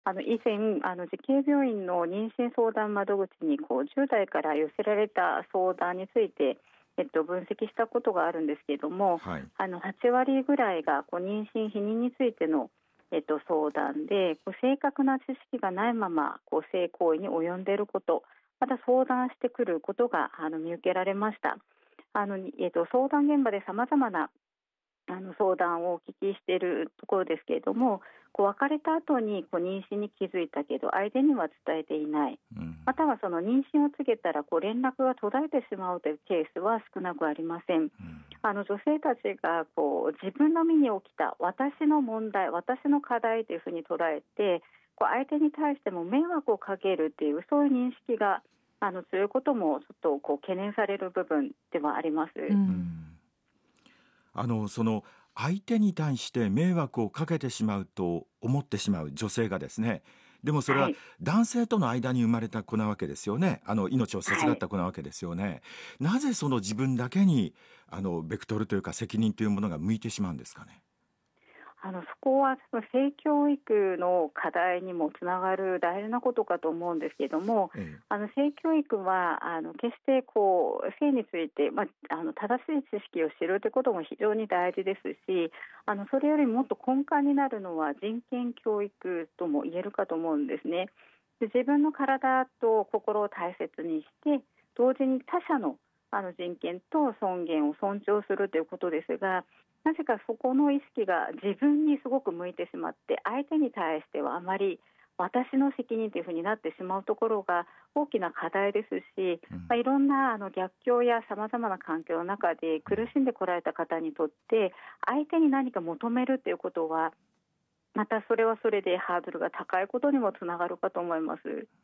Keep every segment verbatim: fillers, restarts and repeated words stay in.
あの以前あの慈恵病院の妊娠相談窓口にこうじゅう代から寄せられた相談について、えっと、分析したことがあるんですけれども、 はい。 あのはち割ぐらいがこう妊娠避妊についての、えっと、相談で、こう正確な知識がないままこう性行為に及んでいること、また相談してくることがあの見受けられました。あの、えっと、相談現場でさまざまなあの相談をお聞きしているところですけれども、こう別れた後にこう妊娠に気づいたけど相手には伝えていない、 うん。 またはその妊娠を告げたらこう連絡が途絶えてしまうというケースは少なくありません。 うん。 あの女性たちがこう自分の身に起きた私の問題、私の課題というふうに捉えて、こう相手に対しても迷惑をかけるという、そういう認識があの強いこともちょっとこう懸念される部分ではあります。 ううんん。あのその相手に対して迷惑をかけてしまうと思ってしまう女性がですね、でもそれははい、 男性との間に生まれた子なわけですよね。あの命を授はい。 かった子なわけですよね。なぜその自分だけにあのベクトルというか責任というものが向いてしまうんですかね。 あのそこはその性教育の課題にもつながる大事なことかと思うんですけれども、 ええ。 あの性教育はあの決してこう性について、まあ、あの正しい知識を知るということも非常に大事ですし、あのそれよりもっと根幹になるのは人権教育とも言えるかと思うんですね。で、自分の体と心を大切にして同時に他者のあの人権と尊厳を尊重するということですが、なぜかそこの意識が自分にすごく向いてしまって相手に対してはあまり私の責任というふうになってしまうところが大きな課題ですし、 うん。 まあ、いろんなあの逆境やさまざまな環境の中で苦しんでこられた方にとって相手に何か求めるということはまたそれはそれでハードルが高いことにもつながるかと思います。 うん。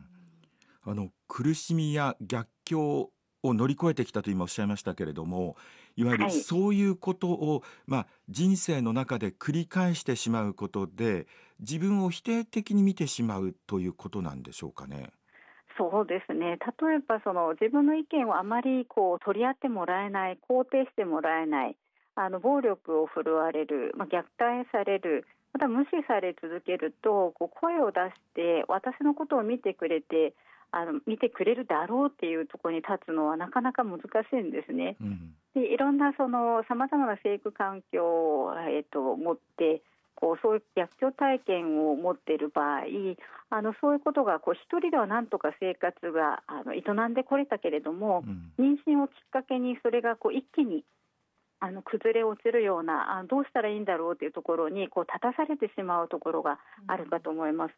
あの苦しみや逆境を乗り越えてきたと今おっしゃいましたけれども、いわゆるはい、 そういうことを、まあ、人生の中で繰り返してしまうことで自分を否定的に見てしまうということなんでしょうかね。 そうですね。例えばその自分の意見をあまりこう取り合ってもらえない、肯定してもらえない、あの暴力を振るわれる、まあ、虐待される、また無視され続けるとこう声を出して私のことを見てくれてあの見てくれるだろうっていうところに立つのはなかなか難しいんですね。 うん。 で、いろんなそのさまざまな生育環境を、えっと、持ってこうそういう逆境体験を持っている場合、あのそういうことがこう一人ではなんとか生活があの営んでこれたけれども、 うん。 妊娠をきっかけにそれがこう一気にあの崩れ落ちるようなあどうしたらいいんだろうというところにこう立たされてしまうところがあるかと思います。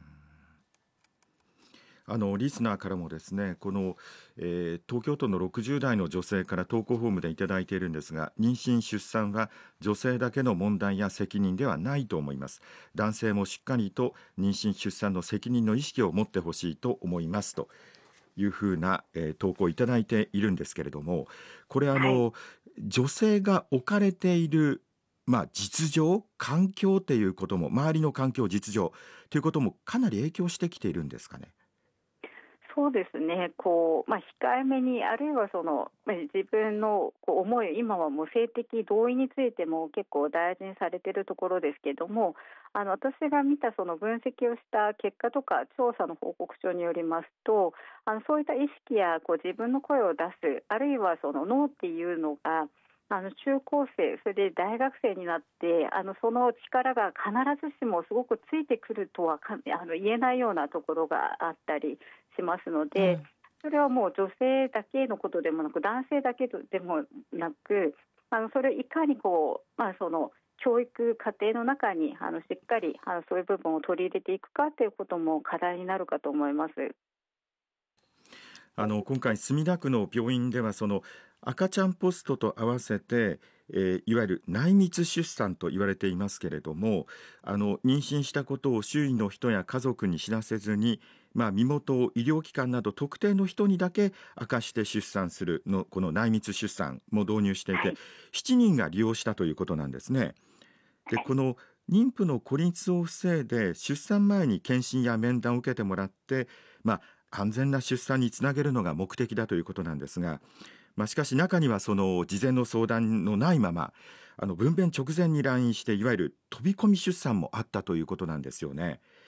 あのリスナーからもですね、この、えー東京都のろくじゅう代の女性から投稿フォームでいただいているんですが、妊娠出産は女性だけの問題や責任ではないと思います。男性もしっかりと妊娠出産の責任の意識を持ってほしいと思いますというふうな、えー投稿をいただいているんですけれども、これあはい。 の女性が置かれているまあ、実情、環境ということも、周りの環境、実情ということもかなり影響してきているんですかね。 そうですね。こう、まあ、控えめに、あるいはその、まあ自分のこう思い、今はもう性的同意についても結構大事にされているところですけれども、あの私が見たその分析をした結果とか調査の報告書によりますと、あのそういった意識やこう自分の声を出す、あるいはそのノーっていうのがあの中高生、それで大学生になってあのその力が必ずしもすごくついてくるとはかあの言えないようなところがあったりしますので、 ええ。 それはもう女性だけのことでもなく男性だけでもなく、あのそれをいかにこう、まあ、その教育課程の中にあのしっかりあのそういう部分を取り入れていくかということも課題になるかと思います。 あの今回墨田区の病院ではその赤ちゃんポストと合わせて、えーいわゆる内密出産と言われていますけれども、あの妊娠したことを周囲の人や家族に知らせずに、まあ、身元を医療機関など特定の人にだけ明かして出産するのこの内密出産も導入していて、 はい、 しちにんが利用したということなんですね。で、 はい、 この妊婦の孤立を防いで出産前に検診や面談を受けてもらって、まあ、安全な出産につなげるのが目的だということなんですが、まあ、しかし中にはその事前の相談のないままあの分娩直前に来院していわゆる飛び込み出産もあったということなんですよね。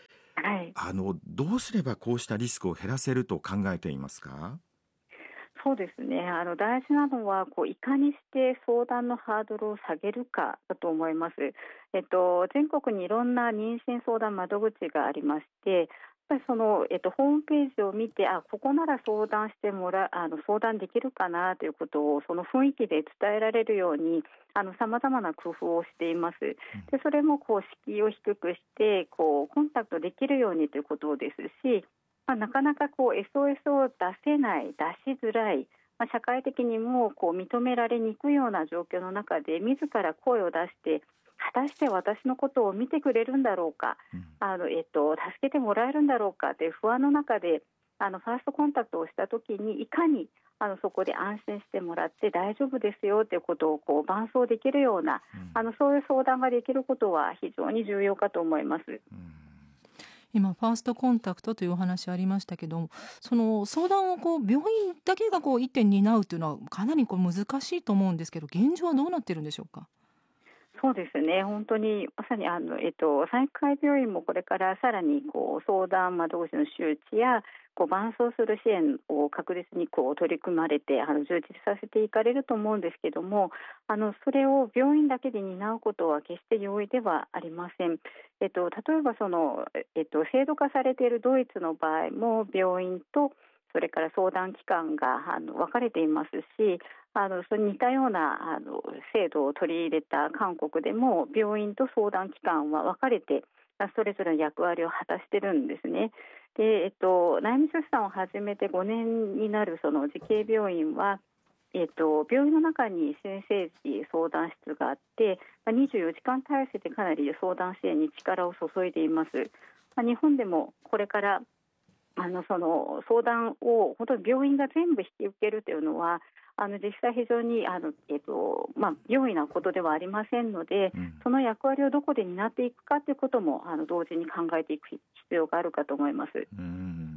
はい。 あのどうすればこうしたリスクを減らせると考えていますか？ そうですね。あの大事なのはこういかにして相談のハードルを下げるかだと思います。えっと全国にいろんな妊娠相談窓口がありまして、やっぱりそのえっとホームページを見て、あ、ここなら相談してもらあの相談できるかなということをその雰囲気で伝えられるように、あの様々な工夫をしています。 うん。 で、それもこう敷居を低くしてこうコンタクトできるようにということですし、まあ、なかなかこう エスオーエス を出せない、出しづらい、まあ、社会的にもこう認められにくいような状況の中で自ら声を出して、果たして私のことを見てくれるんだろうか、 うん。 あの、えっと、助けてもらえるんだろうかという不安の中で、あのファーストコンタクトをしたときにいかにあのそこで安心してもらって大丈夫ですよということをこう伴走できるような、 うん。 あのそういう相談ができることは非常に重要かと思います。 うん。 今ファーストコンタクトというお話ありましたけど、その相談をこう病院だけがこう一手に担うというのはかなりこう難しいと思うんですけど、現状はどうなってるんでしょうか？ そうですね。本当にまさにあの、えっと、産科病院もこれからさらにこう相談窓口の周知やこう伴走する支援を確実にこう取り組まれて、あの充実させていかれると思うんですけども、あのそれを病院だけで担うことは決して容易ではありません。えっと、例えばその、えっと、制度化されているドイツの場合も病院とそれから相談機関があの分かれていますし、あのそれに似たようなあの制度を取り入れた韓国でも病院と相談機関は分かれてあそれぞれの役割を果たしてるんですね。で、えっと、内密出産を始めてごねんになるその慈恵病院は、えっと、病院の中に新生児相談室があって、まあ、にじゅうよじかん体制でかなり相談支援に力を注いでいます。まあ、日本でもこれからあのその相談を本当に病院が全部引き受けるというのはあの実際非常にあの、えっとまあ、容易なことではありませんので、 うん。 その役割をどこで担っていくかということもあの同時に考えていく必要があるかと思います。 うん。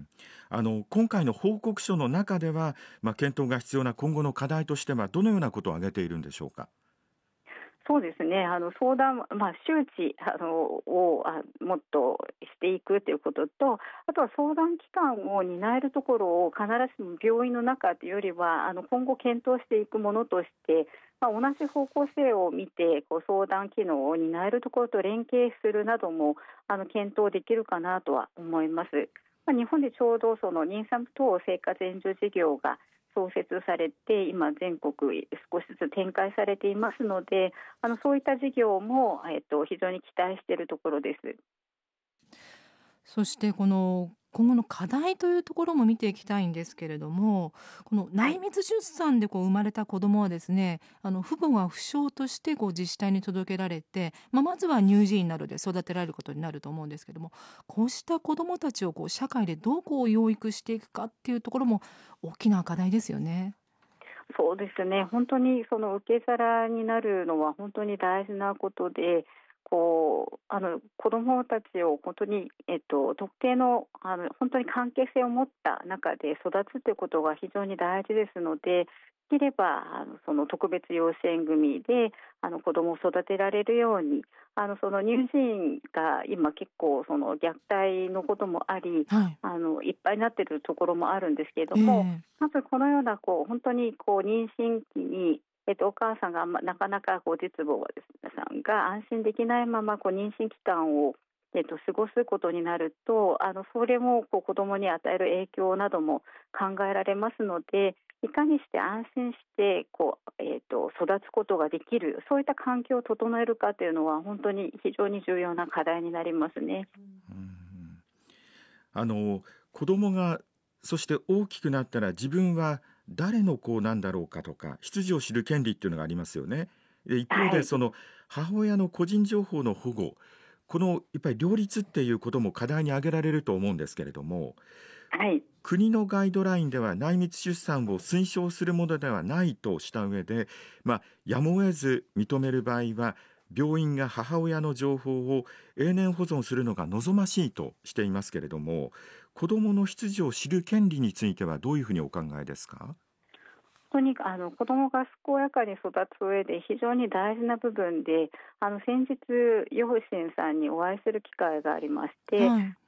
あの今回の報告書の中では、まあ、検討が必要な今後の課題としてはどのようなことを挙げているんでしょうか？ そうですね。あの相談、まあ、周知あのをあもっとしていくということと、あとは相談機関を担えるところを必ずしも病院の中というよりは、あの今後検討していくものとして、まあ、同じ方向性を見てこう相談機能を担えるところと連携するなどもあの検討できるかなとは思います。まあ、日本でちょうどその妊産婦等生活援助事業が創設されて今全国少しずつ展開されていますので、あのそういった事業も、えっと、非常に期待しているところです。 そしてこの今後の課題というところも見ていきたいんですけれども、このはい。 内密出産でこう生まれた子どもはですね、あの父母が不詳としてこう自治体に届けられて、まあ、まずは乳児院などで育てられることになると思うんですけども、こうした子どもたちをこう社会でどうこう養育していくかっていうところも大きな課題ですよね。 そうですね。本当にその受け皿になるのは本当に大事なことで、こうあの子どもたちを本当に、えっと、特定のあの本当に関係性を持った中で育つということが非常に大事ですので、できればあのその特別養子縁組であの子どもを育てられるように、あのその乳児院が今結構その虐待のこともあり、 はい。 あのいっぱいになっているところもあるんですけれども、 ええ。 まずこのようなこう本当にこう妊娠期に、えっと、お母さんがあんまなかなかこう実母さんが安心できないままこう妊娠期間を、えっと、過ごすことになると、あのそれもこう子どもに与える影響なども考えられますので、いかにして安心してこう、えっと、育つことができる、そういった環境を整えるかというのは本当に非常に重要な課題になりますね。 うん。あの子供がそして大きくなったら自分は誰の子なんだろうかとか出自を知る権利っていうのがありますよね。で一方はい。 でその母親の個人情報の保護、このやっぱり両立っていうことも課題に挙げられると思うんですけれども、 はい。 国のガイドラインでは内密出産を推奨するものではないとした上で、まあ、やむを得ず認める場合は病院が母親の情報を永年保存するのが望ましいとしていますけれども、子どもの出自を知る権利についてはどういうふうにお考えですか？ 本当にあの子どもが健やかに育つ上で非常に大事な部分で、あの先日養親さんにお会いする機会がありまして、 はい。